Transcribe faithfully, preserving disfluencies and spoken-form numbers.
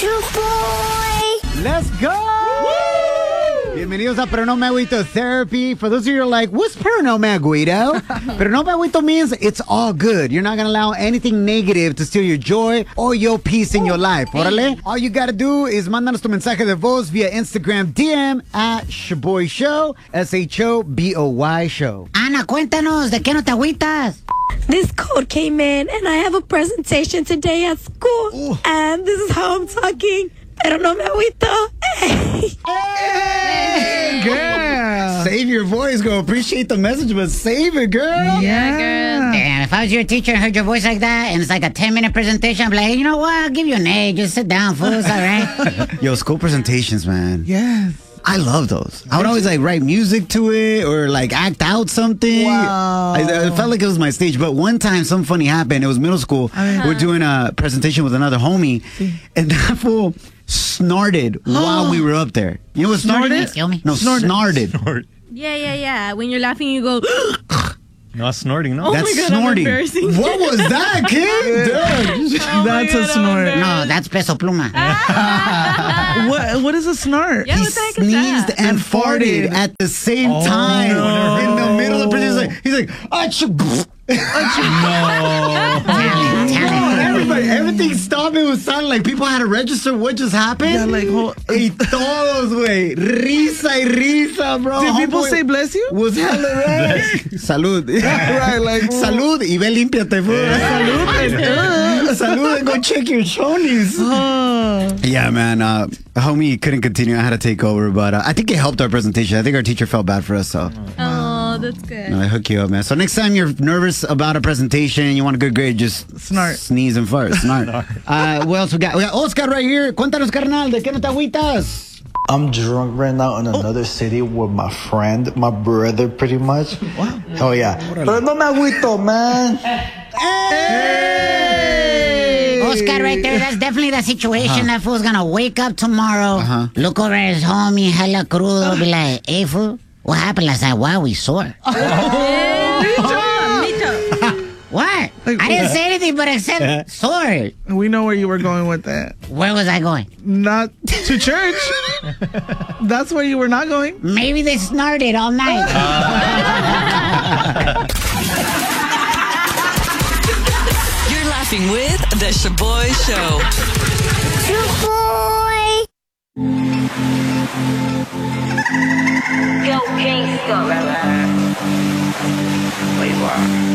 Let's go! Bienvenidos a Pero No Me Agüito Therapy. For those of you who are like, what's Pero No Me Agüito? Pero No Me Agüito means it's all good. You're not going to allow anything negative to steal your joy or your peace in your life. Órale. All you got to do is mándanos tu mensaje de voz via Instagram D M at Shaboy Show, S H O B O Y Show. Ana, cuéntanos, ¿de qué no te agüitas? This code came in, and I have a presentation today at school. Ooh. And this is how I'm talking. Pero no me agüito. Hey. Hey, girl. Save your voice, girl. Appreciate the message, but save it, girl. Yeah, girl. Damn, if I was your teacher and heard your voice like that, and it's like a ten-minute presentation, I'd be like, hey, you know what? I'll give you an A. Just sit down, fool. It's all right. Yo, school presentations, man. Yes. I love those. I would always like write music to it or like act out something. Wow. I, I felt like it was my stage. But one time something funny happened. It was middle school. Uh-huh. We're doing a presentation with another homie. And that fool snorted while we were up there. You know what snorted is? Kill me. No, Snorted. snorted. Snort. Yeah, yeah, yeah. When you're laughing, you go. No, that's snorting, no? Oh That's my God, I'm snorting. embarrassing. What was that, kid? Dude. Oh That's God, a snort. No, that's peso pluma. What What is a snort? Yeah, He what the heck is sneezed that? and And farted farted. at the same Oh, time no. in the middle of the presentation. He's like, achoo. Talent, Oh, talent. everybody, everything stopped. It was sounding like people had to register what just happened. Yeah, like, hold- Y todos, güey. Risa y risa, bro. Did people Homeboy say bless you? was hella red. Salud. Right, like, Salud. Y ve, límpiate, fool. Salud. Salud and go check your chonies. Oh. Yeah, man. Uh, homie couldn't continue. I had to take over, but uh, I think it helped our presentation. I think our teacher felt bad for us, so Oh, that's good. no, I hook you up, man. So next time you're nervous about a presentation and you want a good grade, just Snort. sneeze and fart. Snort. uh, what else we got? We got Oscar right here. Cuéntanos, carnal, ¿de qué no te agüitas? I'm drunk right now in another city with my friend, my brother, pretty much. Wow. Oh, yeah. Pero no me agüito, man. Hey! Oscar right there, that's definitely the situation. Uh-huh. That fool's gonna wake up tomorrow, Uh-huh. look over at his homie, hella crudo, be like, hey, fool, what happened last night? Wow, we sore. What? I didn't say anything but except sore. We know where you were going with that. Where was I going? Not to church. That's where you were not going. Maybe they snorted all night. You're laughing with The Shaboy Show. Yo, gangsta.